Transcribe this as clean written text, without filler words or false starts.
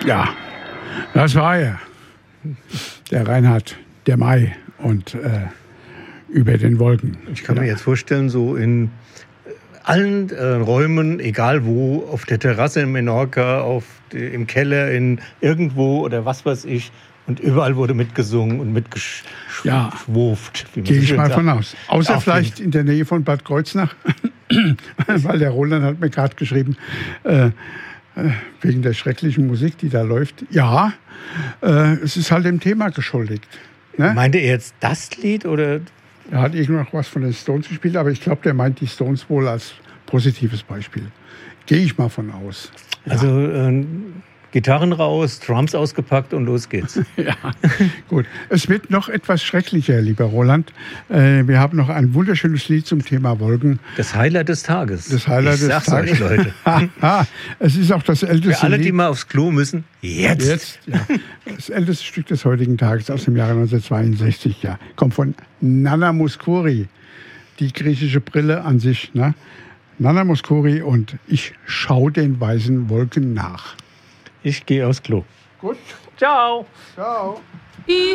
Ja, das war er. Der Reinhard, der Mai und über den Wolken. Ich kann mir jetzt vorstellen, so in allen Räumen, egal wo, auf der Terrasse in Menorca, im Keller, in irgendwo oder was weiß ich, und überall wurde mitgesungen und mitgeschwurft. Gehe ich mal von aus. Außer vielleicht in der Nähe von Bad Kreuznach, weil der Roland hat mir gerade geschrieben, wegen der schrecklichen Musik, die da läuft. Ja, es ist halt dem Thema geschuldigt. Ne? Meinte er jetzt das Lied oder? Er hat irgendwo noch was von den Stones gespielt, aber ich glaube, der meint die Stones wohl als positives Beispiel. Gehe ich mal von aus. Ja. Also Gitarren raus, Drums ausgepackt und los geht's. Ja, gut. Es wird noch etwas schrecklicher, lieber Roland. Wir haben noch ein wunderschönes Lied zum Thema Wolken. Das Highlight des Tages. Das Highlight des Tages. Euch, Leute. Es ist auch das älteste Für alle, Lied. die mal aufs Klo müssen, jetzt. Ja. Das älteste Stück des heutigen Tages aus dem Jahre 1962. Ja. Kommt von Nana Mouskouri. Die griechische Brille an sich. Ne? Nana Mouskouri und ich schaue den weißen Wolken nach. Ich gehe aufs Klo. Gut. Ciao. Ciao.